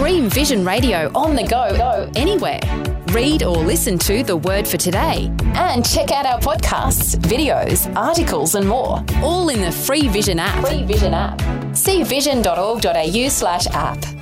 Stream Vision Radio on the go, anywhere. Read or listen to The Word for Today. And check out our podcasts, videos, articles and more. All in the Free Vision app. See vision.org.au/app.